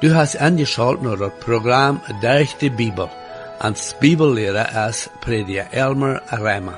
Du hast angeschaut naar het programma Durch de Bibel. Als Bibellehrer is prediker Elmer Rema.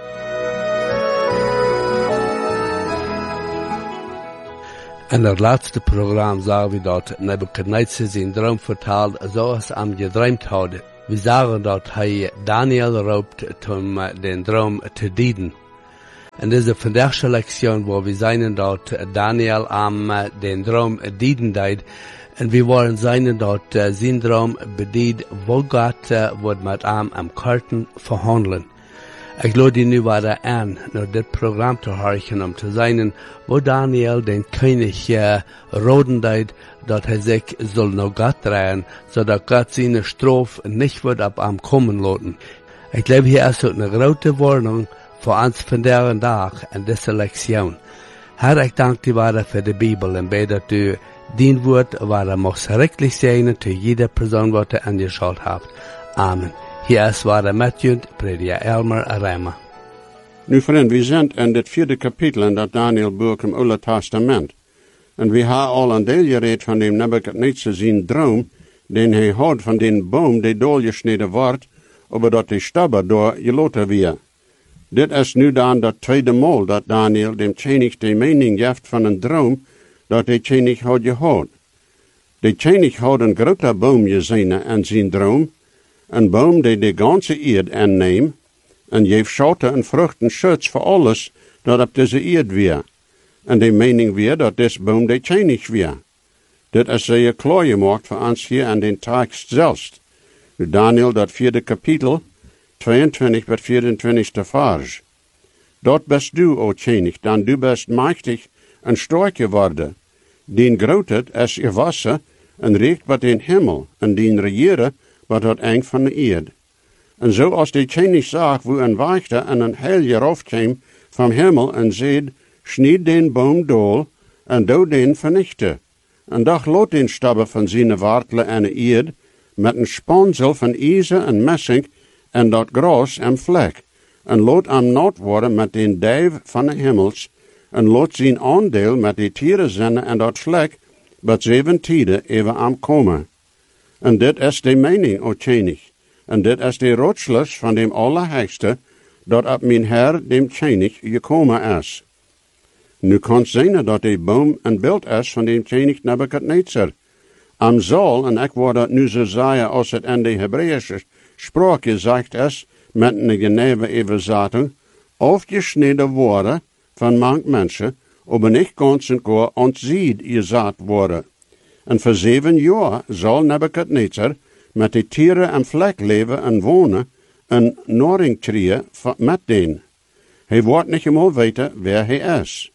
In het laatste programma zagen we dat Nebuchadnezzar zijn droom vertaalde zoals hij hem gedroomd had. We zagen dat hij Daniel roept om den droom te dienen. In deze vandaagse lektion waar we zijn dat Daniel am den droom dienen deed. En we waren zijn dat zijn droom bedied wo God wordt met hem am karten verhandelen. Ik lade je nu weer aan naar dit programma te horen om te zijn wo Daniel den koning roden deed dat hij zich zal naar God draaien, zodat God zijn straf niet wordt op hem komen laten. Ik glaube hier is ook een grote warning voor ons vandaag dag en deze lektion. Herr, ik dank je weer voor de Bibel en bid dat u dien woord waar mocht rechtlich zijn te jeder persoon wat u aangeschaut hebt. Amen. Hier is waar met je, prediker Elmer Rema. Nu vriend, we zijn in het 4e kapitel in dat Daniel-boek im Oude Testament. En we hebben al een deel gereed van dem Nebuchadnezzar zijn droom, den hij had van den boom die doorgesneden wordt, over dat die stabber door geloten weer. Dit is nu dan dat tweede maal dat Daniel dem König de mening geeft van een droom, dat de König had gehad. De König had een grote boom gezien in zijn droom, een boom die de ganze eerd aanneemt, en geeft schatten en vruchten schutz voor alles dat op deze eerd weer. En de mening weer dat deze boom de König weer. Dit is zeer klaar gemaakt voor ons hier aan den tekst zelfs. Daniel dat 4e kapitel, 22 tot 24 vers. Dat bist du, o König, dan du bist machtig en sterk geworden. Den grootheid is gewassen en reikt wat den Himmel, en den regieren wat het eng van de eerd. En zo als de König zag, wo een wachter en een heil raufkwam vom Himmel en zeid, schnied den boom dool en dood den vernichte. En dag lot den stabber van zijn wartelen en de eerd, met een spansel van ijzer en messing en dat gras en vlek, en lot am nat worden met den duif van de hemels, en lot zijn aandeel met de tieren zenden en dat vlek, wat 7 tijden even am komen. En dit is de mening, o König, en dit is de rotschluss van dem Allerheiligste, dat op mijn Herr, dem König, gekomen is. Nu kan zijn dat de boom een beeld is van dem König Nebuchadnezzar. Am zal, en ik word dat nu zo zeggen als het in de Hebreeuwse spraak gezegd is, met een geneve overzetting, afgesneden worden van mank mensen, aber niet ganz en gar ontzied gezet worden. En voor 7 jaar zal Nebuchadnezzar met de tieren en vlek leven en wonen en naring krijgen met den. Hij wordt niet eenmaal weten wer hij is.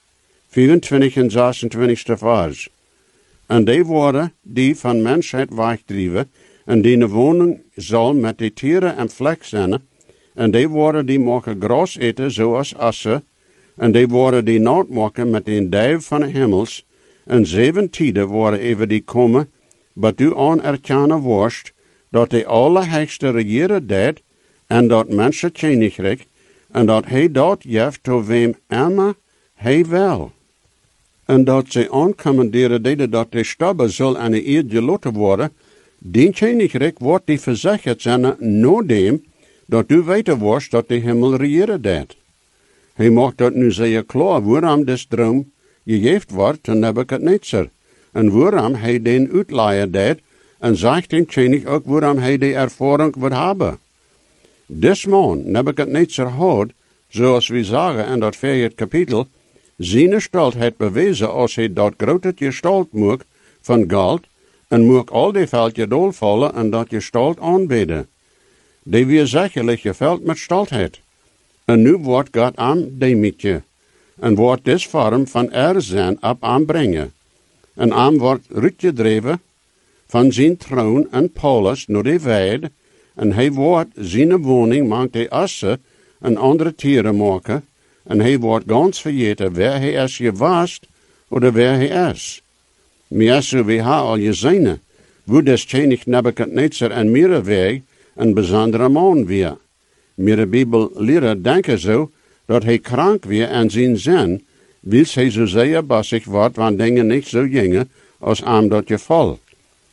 24 en 26 vers. En die worden die van mensheid wegdrijven, en die woning zal met de tieren en vlek zijn, en die worden die mogen gras eten zoals assen, en die worden die nat maken met den duif van de hemels, en 7 tijden worden even die komen, wat u anerkennen worst, dat de Allerheiligste regeren deed, en dat mensen koninkrijk, en dat hij dat geeft tot wem immer hij wil. En dat ze aancommanderen deden dat de stabber zal aan de eerd geloten worden, den koninkrijk wordt die verzekerd zijn noordem, dat u weten worst dat de hemel regeren deed. Hij maakt dat nu zeer klaar waarom des droom gegeven wordt te Nebuchadnezzar, en waarom hij den uitleier deed, en zegt den König ook waarom hij de ervaring wil hebben. Des man, Nebuchadnezzar had, zoals we zeggen in dat 4e kapitel, zijn gestalte bewezen als hij dat grote gestalt moek van geld, en moek al die veldje doolvallen en dat gestalt aanbidden. Die weer zekerlijk geveld met staltheid. En nu wordt God aan demietje, en wordt des vorm van zijn op aanbrengen. En aan wordt uitgedreven van zijn troon en Paulus naar de weide, en hij wordt zijn woning maakt de assen en andere tieren maken, en hij wordt ganz vergeten wer hij is geweest, of wer hij is. Meestal we hebben al gezien, wo des König Nebuchadnezzar en meer weg een bijzondere man weer. Meer Bibellehrer denken zo, dat hij krank weer aan zijn zin, wils hij zo zeer bassig wordt, wanneer dingen niet zo gingen, als aan dat geval.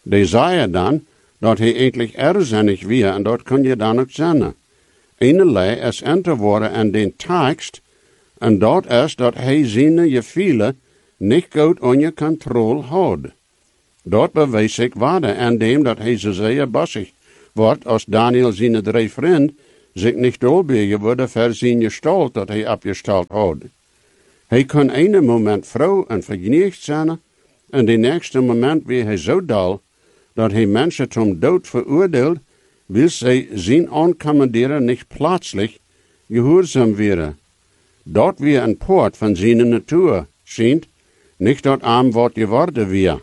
Die zei dan dat hij eigenlijk erzinnig weer en dat kun je dan ook zeggen. Einerlei is antwoorden aan den tekst en dat is dat hij zijn gevoelens niet goed onder controle houdt. Dat bewijst zich waarde aan dem dat hij zo zeer bossig wordt als Daniel zijn 3 vrienden zich niet dolbegen worden voor zijn gestalt dat hij opgesteld houdt. Hij kan ene moment vrouw en vergenicht zijn en de nächste moment weer hij zo dal dat hij mensen zum dood veroordeelt, wil zij zijn aankommanderen niet plaatselijk gehoorzaam werden. Dat weer een poort van zijn natuur schijnt, niet dat arm wordt geworden weer.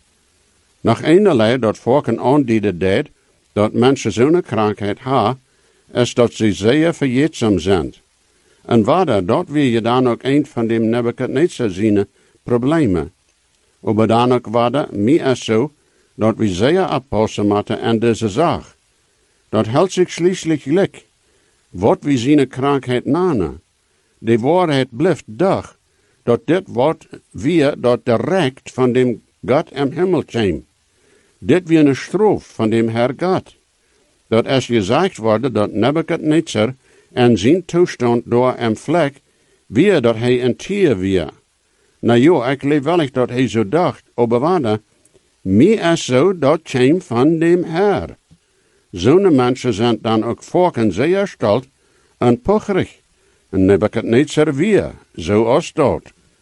Nog eenerlei dat volken aandienen deed, dat mensen zo'n krankheid hebben, is dat ze zeer verjetzaam zijn. En waarder, dat weer je dan ook een van de Nebuchadnezzar zijn problemen. Maar dan ook waarder, mij is zo, dat we zeer oppassen moeten aan deze zaak. Dat houdt zich schließlich gelijk. Wat we zijn krankheid namen. De waarheid blijft dag, dat dit wordt weer dat direct van dem God im Himmel kwam. Dit weer een stroof van dem Herr God. Dat is gezegd worden dat Nebuchadnezzar en zijn toestand door een vlek, weer dat hij een tier weer. Nou ja, ik leef wel dat hij zo dacht, maar waarde, mij is zo dat kwam van dem Herr. Zo'n mensen zijn dan ook volken zeer stolt en pocherig. En Nebuchadnezzar weer, zoals dat.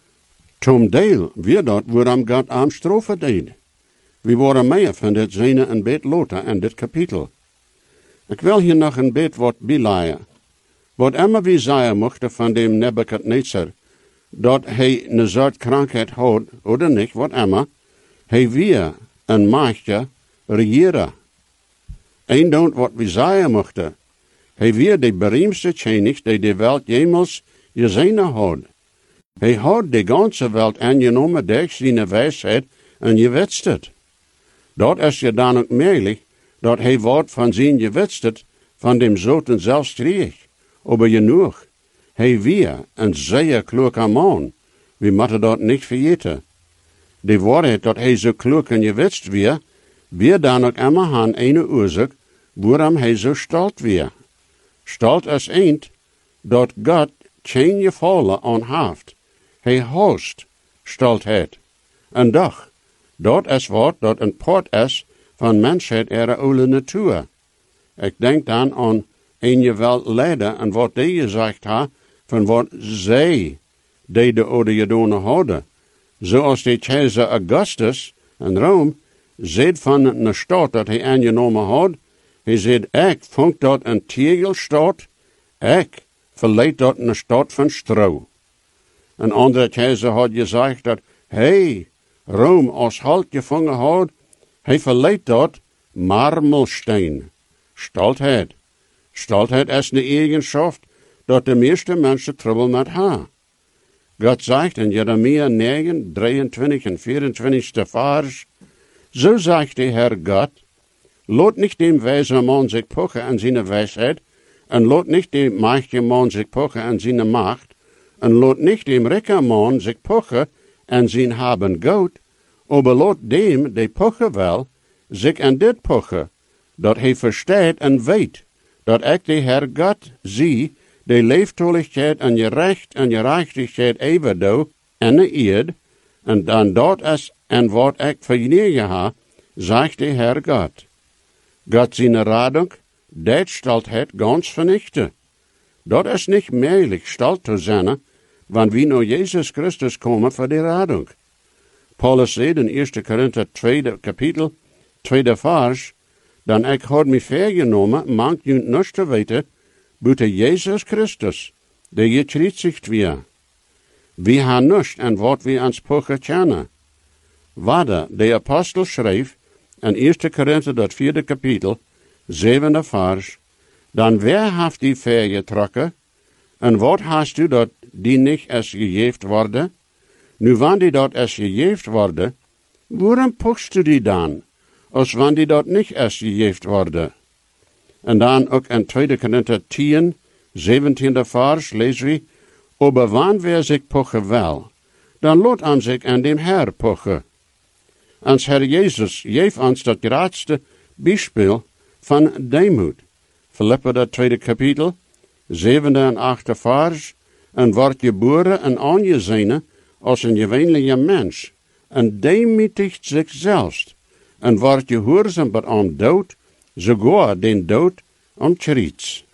Zum deel weer dat waarom God aan strofe deed. We worden meer van dit zene een beetje later in dit kapitel. Ik wil hier nog een beetje wat bijleiden. Wat immer we zeggen mochten van dem Nebuchadnezzar, dat hij een soort krankheid had, oder niet, wat immer, hij weer een machtje regeren. Eén doet wat we zeggen mochten. Hij weer de beroemdste koning die de wereld jemals gezien had. Hij had de ganze wereld aangenomen door zijn wijsheid en gewetst. Dat is je dan ook merkelijk, dat hij wordt van zijn gewetst van dem zoten zelfs kreeg. Maar genoeg, hij weer een zeer kloeke man. We moeten dat niet vergeten. De waarheid dat hij zo klok en gewetst weer dan ook immer aan een oorzaak, waarom hij zo stolt weer. Stolt is eend, dat God geen gevallen aan heeft. Hij host stoltheid. En doch, dat is wat dat een poort is van mensheid ihre oude natuur. Ik denk dan aan een geweld leider en wat die gezegd ha, van wat zij de oude gedaan hadden. Zoals de keizer Augustus in Rome zei van een stad dat hij aangenomen had, hij zei, ik vond dat een tegelstad, ik verleid dat een stad van stro. Een andere keizer had gezegd dat hij Rome als halt gevangen had, hij verleid dat marmelsteen. Stoltheid. Stoltheid is een eigenschap dat de meeste mensen trouble met hebben. God zegt in Jeremia 9, 23 en 24 vers, zo zegt de Herr God, laat niet dem wijze man zich pochen aan zijn wijsheid, en laat niet dem machtige man zich pochen aan zijn macht, en laat niet dem rijke man zich pochen aan zijn haben goud, maar laat dem, die pochen wel, zich aan dit pochen, dat hij verstaat en weet, dat ik de Herr God zie, de leeftoligheid en je recht en je gerechtigheid even doe, en de eerd, en dan dat is en wat ik vernieuwen ha, zegt de Herr God. God zijn radung, dat stoltheid ganz vernichten. Dat is niet mogelijk stolt te zijn, wanneer we naar Jezus Christus komen voor de radung. Paulus zei in 1 Korinther 2 kapitel, 2 vers, dan ik had mij vergenomen, mank junt niets te weten, buiten Jezus Christus, die gekreuzigd weer. We hebben niets en wat we aan spoken kennen. Waarde, de apostel schreef, in 1 Korinther dat 4 kapitel, 7 vers, dan wer heeft die vergetrokken, en wat hast du dat die niet is gegeven worden? Nu, wanneer die dat is gegeven worden, waarom pochst du die dan, als wanneer die dat niet is gegeven worden? En dan ook in 2 Korinther 10, 17 vers, lezen we, aber wanneer wer zich pochen wel, dan laat aan zich aan dem Herr pochen. Ons Herr Jesus geeft ons dat grootste Beispiel van Demut. Philippa, dat 2e kapitel, 7e en 8e vers, en wordt geboren en aangezien als een gewöhnlicher mens, en demütigt zichzelf, en wordt gehoorzaam bij am dood, sogar den dood am Kreuz.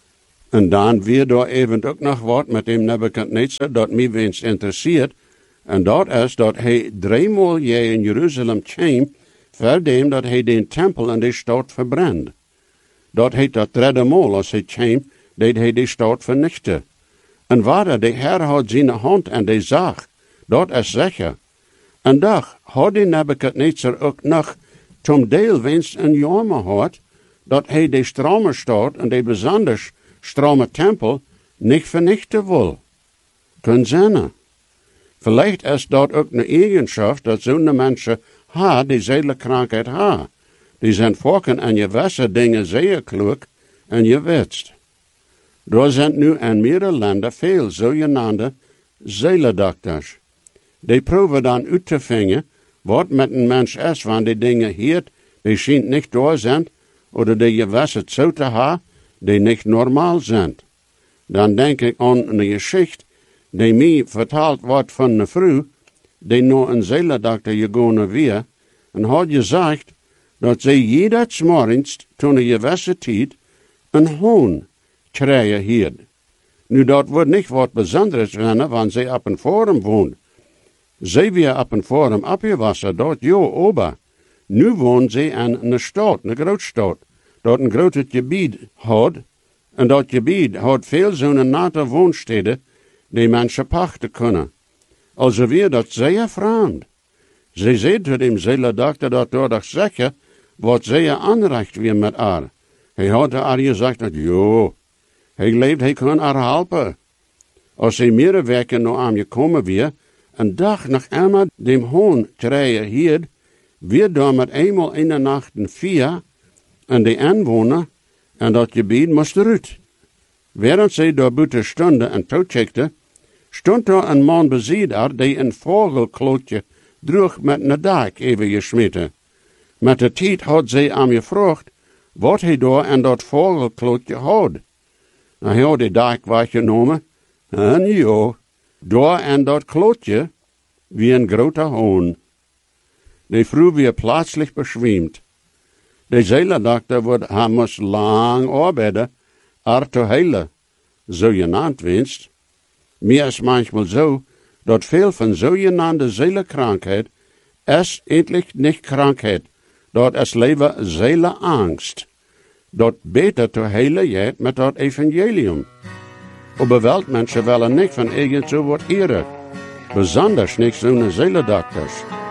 En dan weer daar even ook nog wat met dem Nebuchadnezzar, dat mij wens interesseert, en dat is dat hij 3 maal in Jeruzalem kwam, verdem dat hij den tempel en de stad verbrandt. Dat heet dat 3e maal als hij kwam, deed hij de stad vernichten. En waar de Heer had zijn hand en de zag, dat is zeker. En dag had de Nebuchadnezzar ook nog zum deel wens een jammer gehad, dat hij de strome stad en de besonders strome tempel niet vernichten wil. Kun zijn. Vielleicht is dat ook een eigenschap dat zo'n mensen die zedelkrankheid ha. Die zijn volken en je wisse dingen zeer klug en je wetst. Er zijn nu in meerdere landen veel zogenaamde zelendokters. Die proeven dan uit te vinden wat met een mens is, wanneer die dingen hier, die schijnt niet door zijn, of die je wisse zo te ha, die niet normaal zijn. Dan denk ik aan een geschichte die mij verteld wordt van een vrouw, die naar een zeledokter gegaan weer, en had gezegd dat ze jedes morgens, toen een gewisse tijd, een hoon krijgen hier. Nu, dat wordt niet wat bijzonders zijn, want ze op een forum woont. Ze weer op een forum opgewassen, dat ja, ober. Nu woont ze in een stad, een grootstad, dat een groot gebied had, en dat gebied had veel zo'n nette woonsteden, die mensen pachten kunnen. Also weer dat zeer vreemd. Ze zei tot dem zeledokter dat door dat zeker wat zeer aanrecht weer met haar. Hij had haar gezegd dat, jo, hij leeft, hij kan haar helpen. Als hij meerdere weken naar hem gekomen weer, een dag nog eenmaal dem hoon krijgen hier, weer daar met eenmaal in de nacht een 4, en de inwoner en dat gebied moest eruit. Während zij daar buiten stonden en toecheckte, stond daar een man beziedaar die een vogelklootje droeg met een dak even gesmeten. Met de tijd had zij hem gevraagd wat hij daar en dat vogelklootje had. Hij had de dak weggenomen, en ja, daar en dat klootje wie een grote hoon. De vrouw weer plaatselijk beschwemd. De zeledokter wordt hij moest lang arbeiden, te heilen, zogenaamd winst. Meer is manchmal zo, dat veel van zogenaamde zelenkrankheid is eindelijk niet krankheid, dat is leven zelenangst. Dat beter te heilen jij met dat evangelium. Aber weltmensen willen niet van eigen zo wat eren, besonders niet zo'n zelendokters.